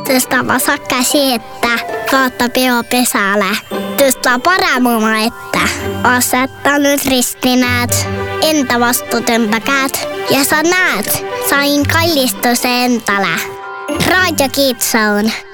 Tõsta vasakka siettä, kautta peo pesälle. Tõsta paremuma ette. Asetta nyt ristinäät, entä vastuutymppäkäät. Ja sä näet, sain kallistuse entale. Radio Kids Zone.